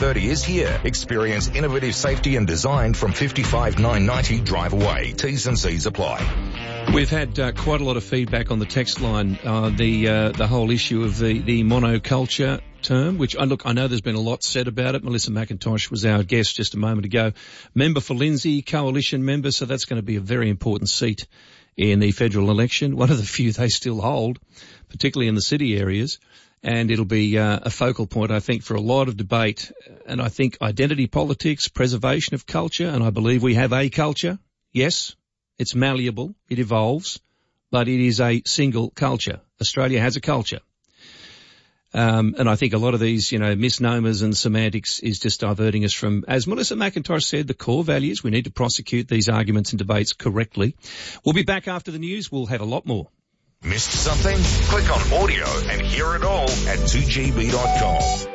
2030 is here. Experience innovative safety and design from 55,990 Drive Away. T's and C's apply. We've had quite a lot of feedback on the text line, the whole issue of the monoculture term, which I know there's been a lot said about it. Melissa McIntosh was our guest just a moment ago. Member for Lindsay, coalition member, so that's going to be a very important seat in the federal election, one of the few they still hold, particularly in the city areas. And it'll be a focal point, I think, for a lot of debate. And I think identity politics, preservation of culture, and I believe we have a culture. Yes, it's malleable, it evolves, but it is a single culture. Australia has a culture. And I think a lot of these, misnomers and semantics is just diverting us from, as Melissa McIntosh said, the core values. We need to prosecute these arguments and debates correctly. We'll be back after the news. We'll have a lot more. Missed something? Click on audio and hear it all at 2GB.com.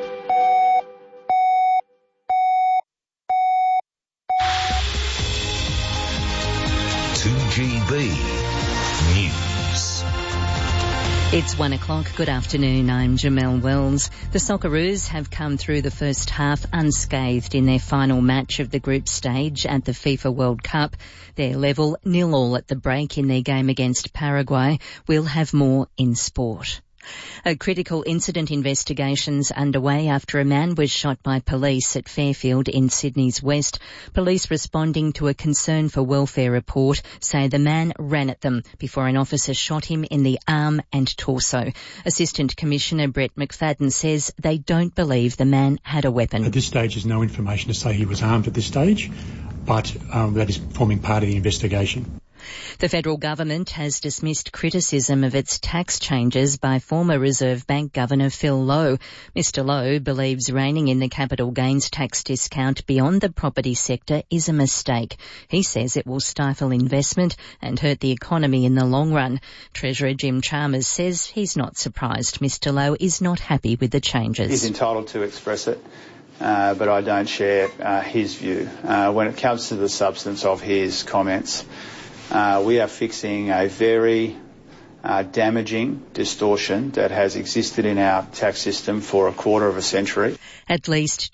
News. It's 1:00. Good afternoon. I'm Jamelle Wells. The Socceroos have come through the first half unscathed in their final match of the group stage at the FIFA World Cup. They're level 0-0 at the break in their game against Paraguay. We'll have more in sport. A critical incident investigation's underway after a man was shot by police at Fairfield in Sydney's west. Police responding to a concern for welfare report say the man ran at them before an officer shot him in the arm and torso. Assistant Commissioner Brett McFadden says they don't believe the man had a weapon. At this stage, there's no information to say he was armed at this stage, but that is forming part of the investigation. The federal government has dismissed criticism of its tax changes by former Reserve Bank Governor Phil Lowe. Mr Lowe believes reining in the capital gains tax discount beyond the property sector is a mistake. He says it will stifle investment and hurt the economy in the long run. Treasurer Jim Chalmers says he's not surprised Mr Lowe is not happy with the changes. He's entitled to express it, but I don't share his view. When it comes to the substance of his comments, we are fixing a very damaging distortion that has existed in our tax system for a quarter of a century. At least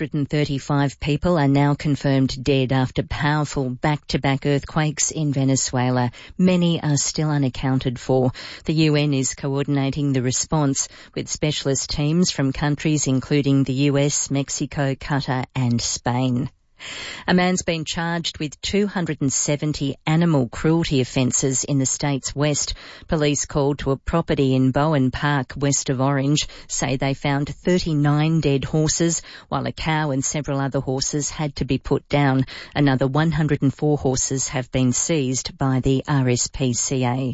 235 people are now confirmed dead after powerful back-to-back earthquakes in Venezuela. Many are still unaccounted for. The UN is coordinating the response with specialist teams from countries including the US, Mexico, Qatar and Spain. A man's been charged with 270 animal cruelty offences in the state's west. Police called to a property in Bowen Park, west of Orange, say they found 39 dead horses, while a cow and several other horses had to be put down. Another 104 horses have been seized by the RSPCA.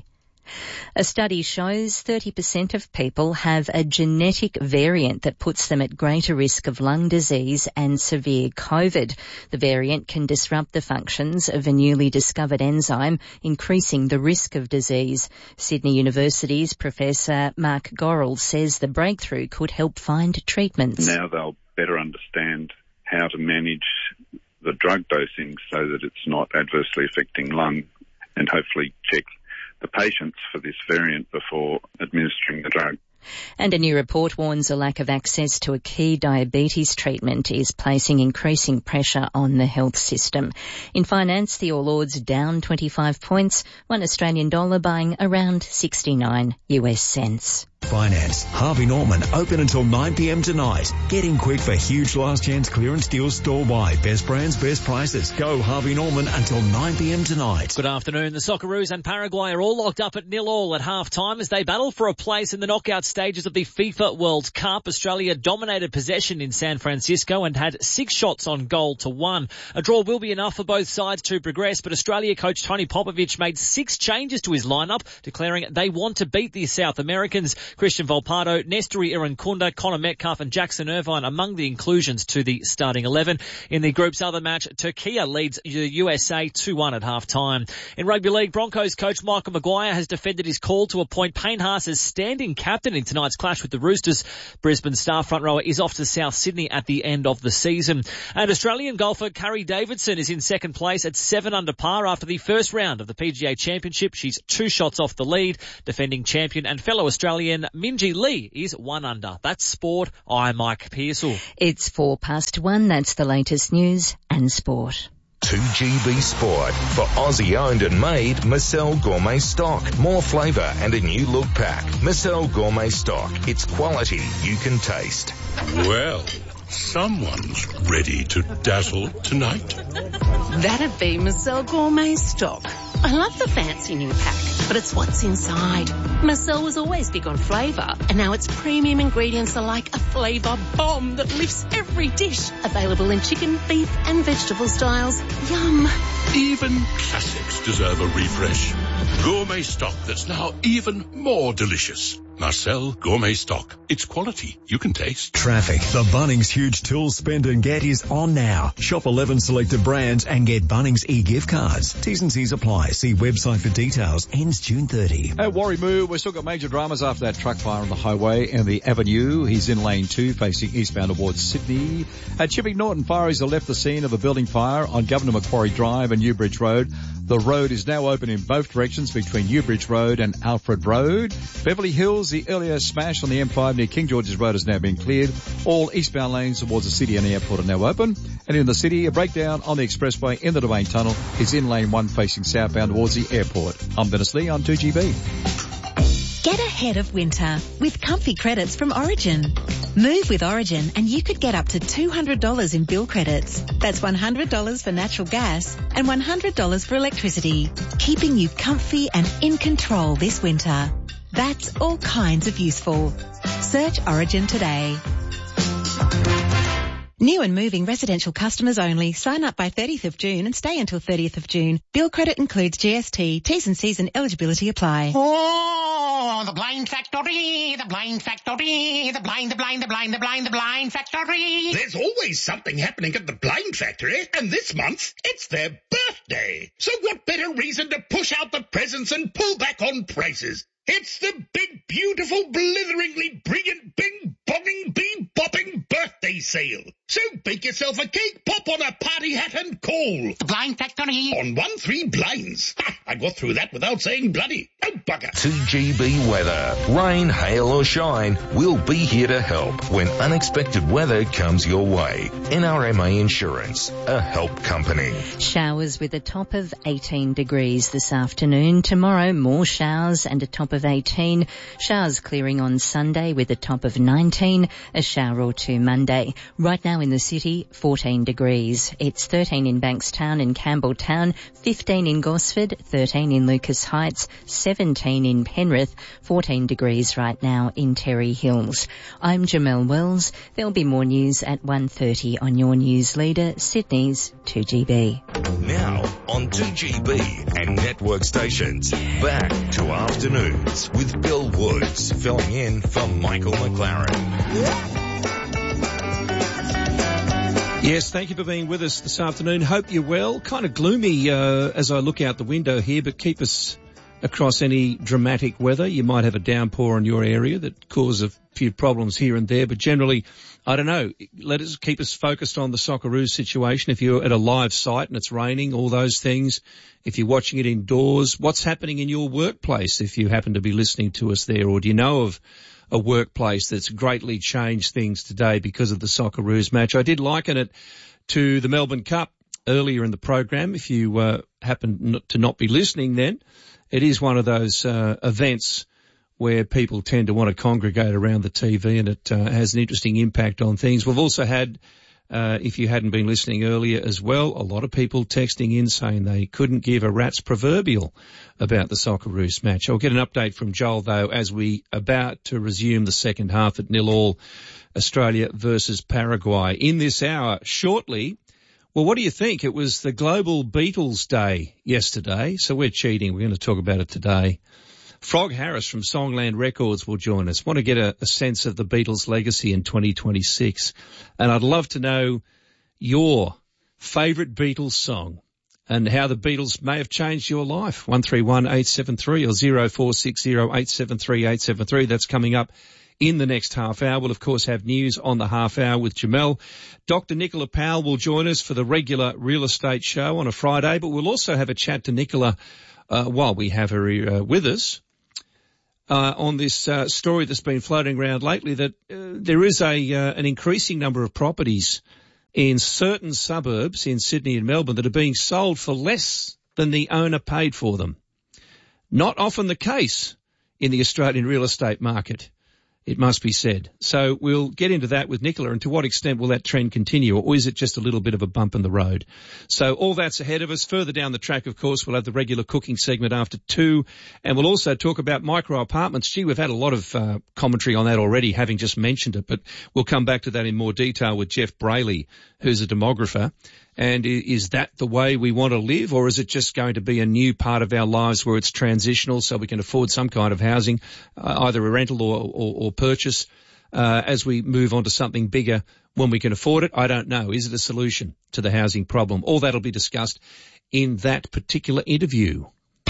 A study shows 30% of people have a genetic variant that puts them at greater risk of lung disease and severe COVID. The variant can disrupt the functions of a newly discovered enzyme, increasing the risk of disease. Sydney University's Professor Mark Gorrell says the breakthrough could help find treatments. Now they'll better understand how to manage the drug dosing so that it's not adversely affecting lung, and hopefully check the patients for this variant before administering the drug. And a new report warns a lack of access to a key diabetes treatment is placing increasing pressure on the health system. In finance, the All Ords down 25 points, $1 Australian buying around 69 US cents. Finance. Harvey Norman open until 9 p.m. tonight. Get in quick for huge last chance clearance deals store-wide. Best brands, best prices. Go Harvey Norman until 9 p.m. tonight. Good afternoon. The Socceroos and Paraguay are all locked up at 0-0 at half-time as they battle for a place in the knockout stages of the FIFA World Cup. Australia dominated possession in San Francisco and had 6 shots on goal to 1. A draw will be enough for both sides to progress, but Australia coach Tony Popovic made 6 changes to his lineup, declaring they want to beat the South Americans. Christian Volpato, Nestori Irankunda, Connor Metcalf and Jackson Irvine among the inclusions to the starting 11. In the group's other match, Turkey leads the USA 2-1 at half-time. In rugby league, Broncos coach Michael Maguire has defended his call to appoint Payne Haas as standing captain in tonight's clash with the Roosters. Brisbane star front rower is off to South Sydney at the end of the season. And Australian golfer Carrie Davidson is in second place at 7 under par after the first round of the PGA Championship. She's 2 shots off the lead. Defending champion and fellow Australian then Minjee Lee is 1 under. That's sport. I'm Mike Pearsall. It's 1:04. That's the latest news and sport. 2GB Sport for Aussie-owned and made Marcel Gourmet Stock. More flavour and a new look pack. Marcel Gourmet Stock. It's quality you can taste. Well, someone's ready to dazzle tonight. That'd be Marcel Gourmet Stock. I love the fancy new pack, but it's what's inside. Marcel was always big on flavour, and now its premium ingredients are like a flavour bomb that lifts every dish. Available in chicken, beef and vegetable styles. Yum. Even classics deserve a refresh. Gourmet Stock that's now even more delicious. Marcel Gourmet Stock. It's quality you can taste. Traffic. The Bunnings Huge Tools Spend and Get is on now. Shop 11 selected brands and get Bunnings e-gift cards. T's and C's apply. See website for details. Ends June 30. At Warrimoo, we've still got major dramas after that truck fire on the highway and the avenue. He's in lane 2 facing eastbound towards Sydney. At Chipping Norton, fireys have left the scene of a building fire on Governor Macquarie Drive and Newbridge Road. The road is now open in both directions between Newbridge Road and Alfred Road. Beverly Hills, the earlier smash on the M5 near King George's Road has now been cleared. All eastbound lanes towards the city and the airport are now open. And in the city, a breakdown on the expressway in the Domain Tunnel is in lane 1 facing southbound towards the airport. I'm Dennis Lee on 2GB. Get ahead of winter with comfy credits from Origin. Move with Origin and you could get up to $200 in bill credits. That's $100 for natural gas and $100 for electricity, keeping you comfy and in control this winter. That's all kinds of useful. Search Origin today. New and moving residential customers only. Sign up by 30th of June and stay until 30th of June. Bill credit includes GST. T's and C's and eligibility apply. Oh, the Blind Factory, the Blind Factory, the Blind Factory. There's always something happening at the Blind Factory, and this month it's their birthday. So what better reason to push out the presents and pull back on prices? It's the big, beautiful, blitheringly brilliant, bing-bonging, bee-bopping birthday sale. So bake yourself a cake, pop on a party hat and call. The Blind Factory. On 1-3 blinds. Ha, I got through that without saying bloody. Oh, bugger. 2GB weather. Rain, hail or shine, we'll be here to help when unexpected weather comes your way. NRMA Insurance, a help company. Showers with a top of 18 degrees this afternoon. Tomorrow, more showers and a top of 18. Showers clearing on Sunday with a top of 19. A shower or two Monday. Right now in the city, 14 degrees. It's 13 in Bankstown and Campbelltown, 15 in Gosford, 13 in Lucas Heights, 17 in Penrith, 14 degrees right now in Terry Hills. I'm Jamelle Wells. There'll be more news at 1:30 on your news leader, Sydney's 2GB. Now on 2GB and network stations, back to afternoons with Bill Woods filling in for Michael McLaren. Yes, thank you for being with us this afternoon. Hope you're well. Kind of gloomy as I look out the window here, but keep us across any dramatic weather. You might have a downpour in your area that cause a few problems here and there, but generally, I don't know, keep us focused on the Socceroos situation. If you're at a live site and it's raining, all those things. If you're watching it indoors, what's happening in your workplace if you happen to be listening to us there, or do you know of a workplace that's greatly changed things today because of the Socceroos match? I did liken it to the Melbourne Cup earlier in the program. If you happen to not be listening then, it is one of those events where people tend to want to congregate around the TV, and it has an interesting impact on things. We've also had, if you hadn't been listening earlier as well, a lot of people texting in saying they couldn't give a rat's proverbial about the Socceroos match. I'll get an update from Joel, though, as we about to resume the second half at 0-0 Australia versus Paraguay. In this hour, shortly, well, what do you think? It was the Global Beatles Day yesterday, so we're cheating. We're going to talk about it today. Frog Harris from Songland Records will join us. Want to get a sense of the Beatles' legacy in 2026. And I'd love to know your favourite Beatles song and how the Beatles may have changed your life. 131873 or 0460873873. That's coming up in the next half hour. We'll, of course, have news on the half hour with Jamelle. Dr. Nicola Powell will join us for the regular real estate show on a Friday, but we'll also have a chat to Nicola while we have her with us on this story that's been floating around lately that there is an increasing number of properties in certain suburbs in Sydney and Melbourne that are being sold for less than the owner paid for them. Not often the case in the Australian real estate market, it must be said. So we'll get into that with Nicola, and to what extent will that trend continue, or is it just a little bit of a bump in the road? So all that's ahead of us. Further down the track, of course, we'll have the regular cooking segment after 2, and we'll also talk about micro apartments. Gee, we've had a lot of commentary on that already, having just mentioned it, but we'll come back to that in more detail with Jeff Brayley, who's a demographer. And is that the way we want to live, or is it just going to be a new part of our lives where it's transitional so we can afford some kind of housing, either a rental or purchase, as we move on to something bigger when we can afford it? I don't know. Is it a solution to the housing problem? All that will be discussed in that particular interview.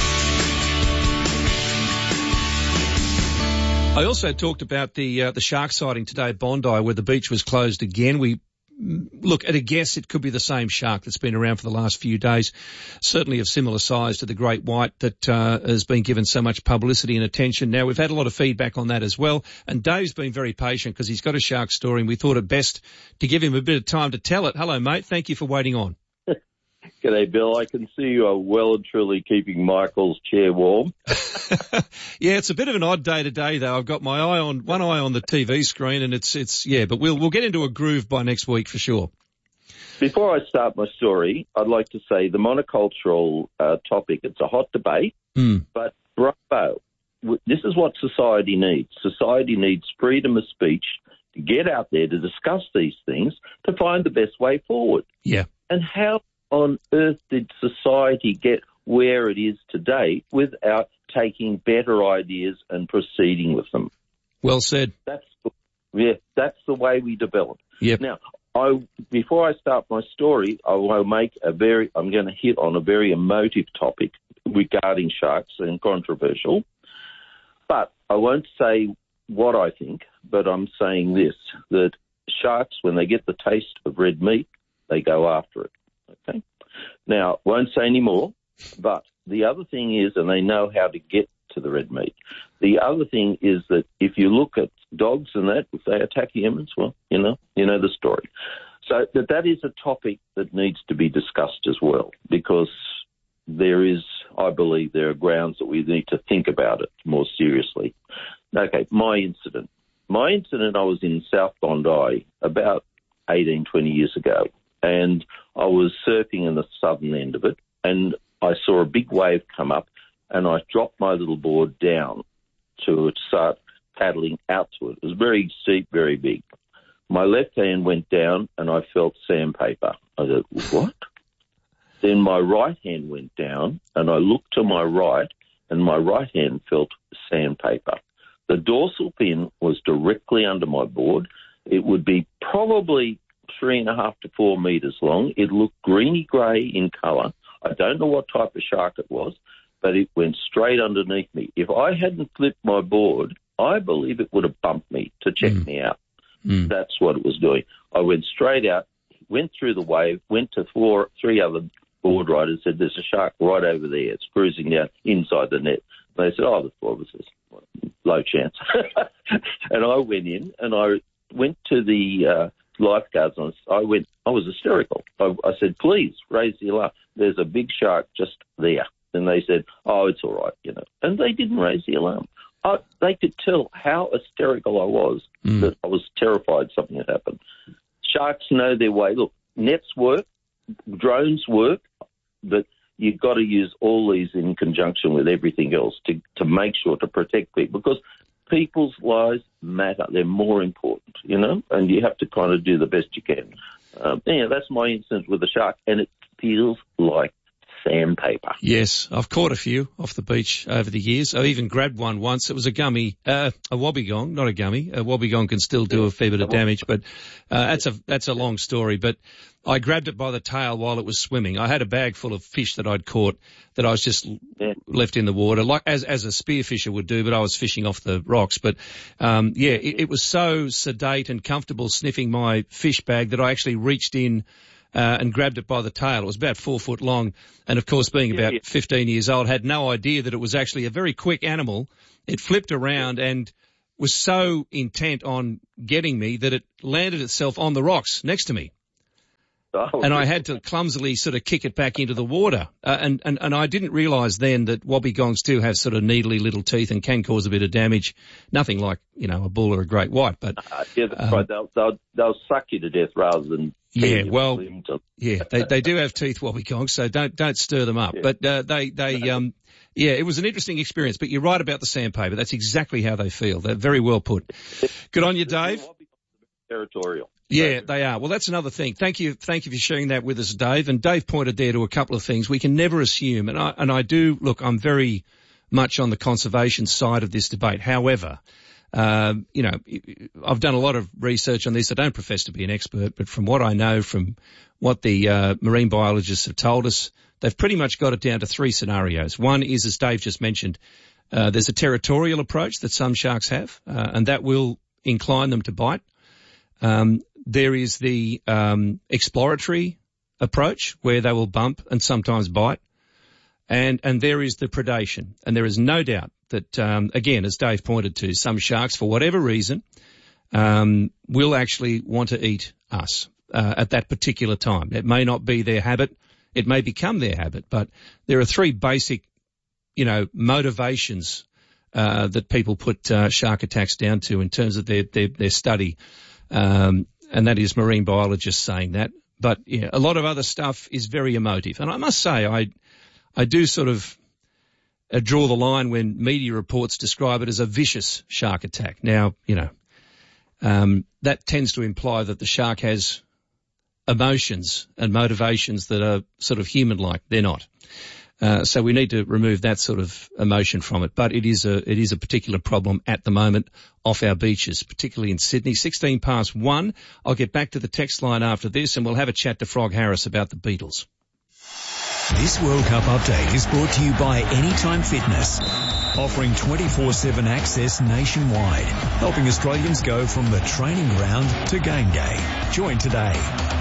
I also talked about the shark sighting today at Bondi, where the beach was closed again. Look, at a guess, it could be the same shark that's been around for the last few days, certainly of similar size to the great white that has been given so much publicity and attention. Now, we've had a lot of feedback on that as well, and Dave's been very patient because he's got a shark story, and we thought it best to give him a bit of time to tell it. Hello, mate. Thank you for waiting on. G'day, Bill. I can see you are well and truly keeping Michael's chair warm. Yeah, it's a bit of an odd day today, though. I've got one eye on the TV screen, and but we'll get into a groove by next week for sure. Before I start my story, I'd like to say the monocultural topic, it's a hot debate, but bravo. This is what society needs. Society needs freedom of speech to get out there to discuss these things to find the best way forward. Yeah. And how on earth did society get where it is today without taking better ideas and proceeding with them? Well said. That's the way we develop. Yep. Now, before I start my story, I'm going to hit on a very emotive topic regarding sharks and controversial. But I won't say what I think, but I'm saying this, that sharks, when they get the taste of red meat, they go after it. Okay. Now, won't say any more, but the other thing is, and they know how to get to the red meat. The other thing is that if you look at dogs and that, if they attack humans, well, you know the story. So that is a topic that needs to be discussed as well, because I believe there are grounds that we need to think about it more seriously. Okay, my incident, I was in South Bondi about 18, 20 years ago, and I was surfing in the southern end of it, and I saw a big wave come up, and I dropped my little board down to start paddling out to it. It was very steep, very big. My left hand went down, and I felt sandpaper. I said, what? Then my right hand went down, and I looked to my right, and my right hand felt sandpaper. The dorsal fin was directly under my board. It would be probably 3.5 to 4 metres long. It looked greeny-grey in colour. I don't know what type of shark it was, but it went straight underneath me. If I hadn't flipped my board, I believe it would have bumped me to check me out. That's what it was doing. I went straight out, went through the wave, went to 3 other board riders, said, there's a shark right over there. It's cruising down inside the net. They said, the 4 of us is low chance. And I went in, and I went to the lifeguards. I was hysterical. I said, please raise the alarm. There's a big shark just there. And they said, it's all right, And they didn't raise the alarm. They could tell how hysterical I was, that I was terrified something had happened. Sharks know their way. Look, nets work, drones work, but you've got to use all these in conjunction with everything else to make sure to protect people, because people's lives matter. They're more important, and you have to kind of do the best you can. That's my instance with the shark, and it feels like sandpaper. Yes, I've caught a few off the beach over the years. I even grabbed one once. It was a wobbegong, not a gummy. A wobbegong can still do a fair bit of damage, but that's a long story. But I grabbed it by the tail while it was swimming. I had a bag full of fish that I'd caught that I was just left in the water, like as a spearfisher would do, but I was fishing off the rocks. But it was so sedate and comfortable sniffing my fish bag that I actually reached in and grabbed it by the tail. It was about 4 foot long. And of course, being about 15 years old, had no idea that it was actually a very quick animal. It flipped around and was so intent on getting me that it landed itself on the rocks next to me. And I had to clumsily sort of kick it back into the water. And I didn't realise then that wobbegongs do have sort of needly little teeth and can cause a bit of damage. Nothing like, you know, a bull or a great white. But yeah, that's right. They'll suck you to death rather than... Yeah, well, yeah, they do have teeth, wobbegongs, so don't stir them up. Yeah. But yeah, it was an interesting experience. But you're right about the sandpaper. That's exactly how they feel. They're very well put. Good on you, Dave. Territorial. Yeah, they are. Well, that's another thing. Thank you for sharing that with us, Dave. And Dave pointed there to a couple of things. We can never assume, and I do, look, I'm very much on the conservation side of this debate. However, you know, I've done a lot of research on this. I don't profess to be an expert, but from what I know, from what the marine biologists have told us, they've pretty much got it down to 3 scenarios. One is, as Dave just mentioned, there's a territorial approach that some sharks have, and that will incline them to bite. There is the exploratory approach where they will bump and sometimes bite. And there is the predation. And there is no doubt that, again, as Dave pointed to, some sharks, for whatever reason, will actually want to eat us at that particular time. It may not be their habit. It may become their habit. But there are 3 basic, you know, motivations that people put shark attacks down to in terms of their study. And that is marine biologists saying that. But yeah, a lot of other stuff is very emotive. And I must say, I do sort of draw the line when media reports describe it as a vicious shark attack. Now, you know, that tends to imply that the shark has emotions and motivations that are sort of human-like. They're not. So we need to remove that sort of emotion from it. But it is a particular problem at the moment off our beaches, particularly in Sydney. 1:16. I'll get back to the text line after this, and we'll have a chat to Frog Harris about the Beatles. This World Cup update is brought to you by Anytime Fitness, offering 24/7 access nationwide, helping Australians go from the training ground to game day. Join today.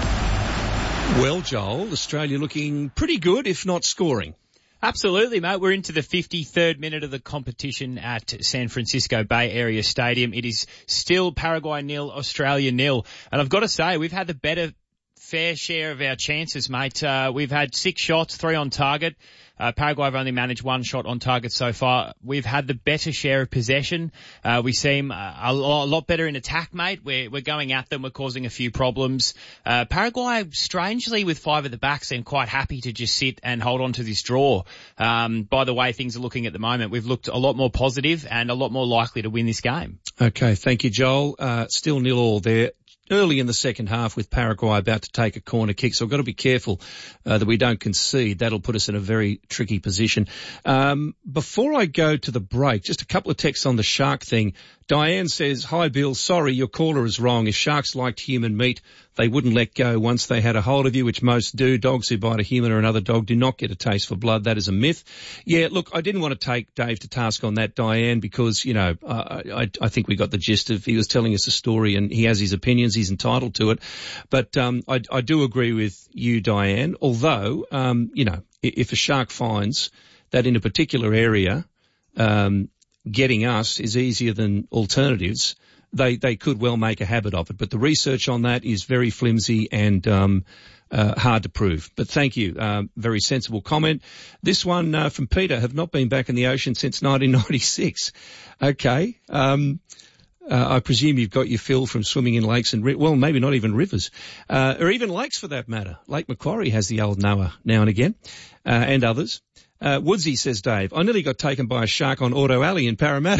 Well, Joel, Australia looking pretty good, if not scoring. Absolutely, mate. We're into the 53rd minute of the competition at San Francisco Bay Area Stadium. It is still Paraguay 0, Australia 0. And I've got to say, we've had the better fair share of our chances, mate. We've had 6 shots, 3 on target. Paraguay have only managed 1 shot on target so far. We've had the better share of possession. We seem a lot better in attack, mate. We're going at them. We're causing a few problems. Paraguay, strangely, with 5 at the back, seem quite happy to just sit and hold on to this draw. By the way things are looking at the moment, we've looked a lot more positive and a lot more likely to win this game. Okay, thank you, Joel. Still 0-0 there. Early in the second half with Paraguay about to take a corner kick, so we've got to be careful that we don't concede. That'll put us in a very tricky position. Before I go to the break, just a couple of texts on the shark thing. Diane says, "Hi Bill, sorry, your caller is wrong. If sharks liked human meat, they wouldn't let go once they had a hold of you, which most do. Dogs who bite a human or another dog do not get a taste for blood. That is a myth." Yeah, look, I didn't want to take Dave to task on that, Diane, because, you know, I think we got the gist of, he was telling us a story and he has his opinions. He's entitled to it. But I do agree with you, Diane, although, you know, if a shark finds that in a particular area, getting us is easier than alternatives, they could well make a habit of it. But the research on that is very flimsy and hard to prove. But thank you. Very sensible comment. This one from Peter, have not been back in the ocean since 1996. Okay. I presume you've got your fill from swimming in lakes and, well, maybe not even rivers, or even lakes for that matter. Lake Macquarie has the old Noah now and again, and others. Woodsy, says Dave, I nearly got taken by a shark on Auto Alley in Parramatta.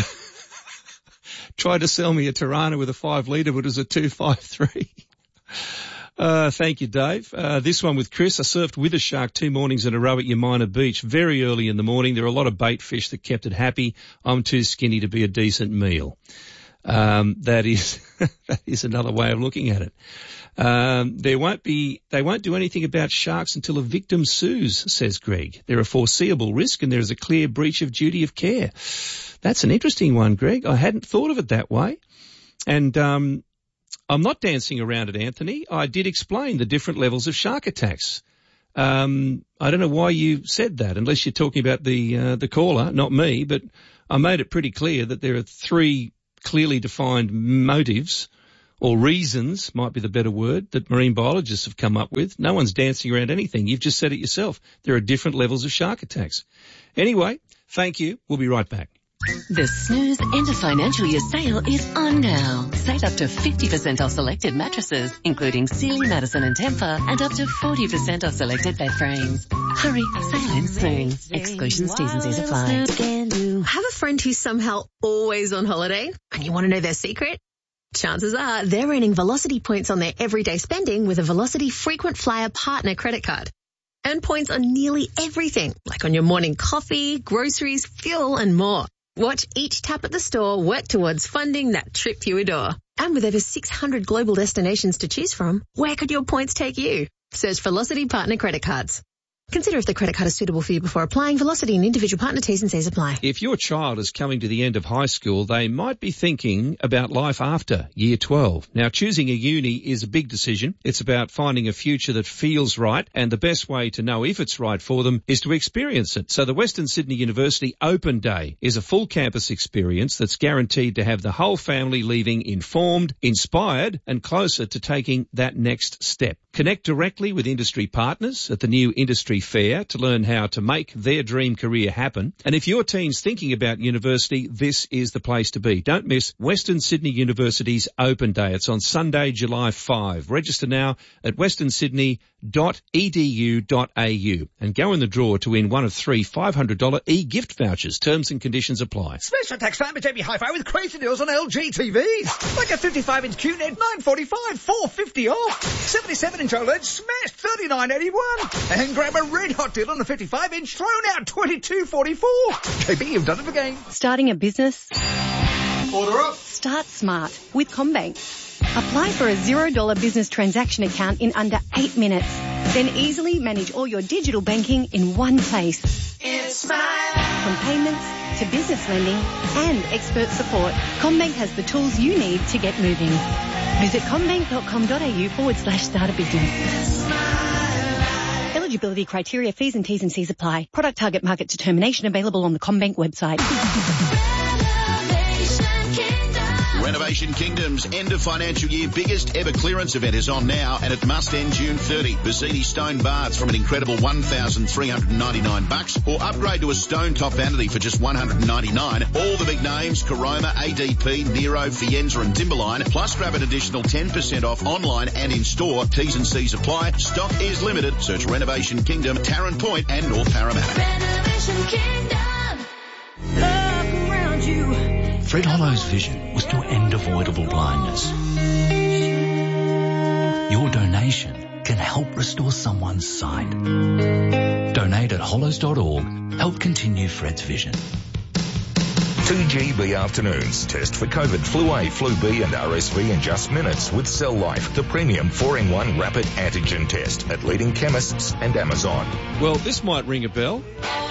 Tried to sell me a Tirana with a 5 litre, but it was a 253. Thank you, Dave. This one with Chris. I surfed with a shark 2 mornings in a row at Yamina Beach very early in the morning. There were a lot of bait fish that kept it happy. I'm too skinny to be a decent meal. That is another way of looking at it. They won't do anything about sharks until a victim sues, says Greg. They're a foreseeable risk and there is a clear breach of duty of care. That's an interesting one, Greg. I hadn't thought of it that way. And, I'm not dancing around it, Anthony. I did explain the different levels of shark attacks. I don't know why you said that, unless you're talking about the caller, not me, but I made it pretty clear that there are 3 clearly defined motives, or reasons, might be the better word, that marine biologists have come up with. No one's dancing around anything. You've just said it yourself. There are different levels of shark attacks. Anyway, thank you. We'll be right back. The Snooze End of Financial Year sale is on now. Save up to 50% off selected mattresses, including Sealy, Madison and Tempur, and up to 40% off selected bed frames. Hurry, sale ends soon. Exclusions, T's and C's apply. Have a friend who's somehow always on holiday and you want to know their secret? Chances are they're earning Velocity points on their everyday spending with a Velocity Frequent Flyer Partner credit card. Earn points on nearly everything, like on your morning coffee, groceries, fuel and more. Watch each tap at the store work towards funding that trip you adore. And with over 600 global destinations to choose from, where could your points take you? Search Velocity Partner Credit Cards. Consider if the credit card is suitable for you before applying. Velocity and individual partner T's and C's apply. If your child is coming to the end of high school, they might be thinking about life after Year 12. Now, choosing a uni is a big decision. It's about finding a future that feels right, and the best way to know if it's right for them is to experience it. So the Western Sydney University Open Day is a full campus experience that's guaranteed to have the whole family leaving informed, inspired, and closer to taking that next step. Connect directly with industry partners at the new Industry Fair to learn how to make their dream career happen. And if your team's thinking about university, this is the place to be. Don't miss Western Sydney University's Open Day. It's on Sunday, July 5. Register now at westernsydney.edu.au and go in the draw to win one of 3 $500 e-gift vouchers. Terms and conditions apply. Special tax time at JB Hi-Fi with crazy deals on LG TVs. Like a 55-inch QNED, $945, $450 off. 77-inch OLED, smashed $39.81. And grab a red hot deal on the 55-inch, thrown out $22.44. JB, you've done it again. Starting a business? Order up. Start smart with CommBank. Apply for a $0 business transaction account in under 8 minutes. Then easily manage all your digital banking in one place. It's smart. From payments to business lending and expert support, CommBank has the tools you need to get moving. Visit commbank.com.au/start a business. Eligibility criteria, fees and T's and C's apply. Product target market determination available on the CommBank website. Renovation Kingdom's end of financial year biggest ever clearance event is on now, and it must end June 30. Bassini stone baths from an incredible $1,399, or upgrade to a stone top vanity for just $199. All the big names, Caroma, ADP, Nero, Fienza and Timberline, plus grab an additional 10% off online and in store. T's and C's apply. Stock is limited. Search Renovation Kingdom, Tarrant Point and North Parramatta. Renovation Kingdom. Look around you. Fred Hollow's vision was to end avoidable blindness. Your donation can help restore someone's sight. Donate at hollows.org. Help continue Fred's vision. 2GB afternoons. Test for COVID, flu A, flu B and RSV in just minutes with Cell Life, the premium 4-in-1 rapid antigen test at leading chemists and Amazon. Well, this might ring a bell.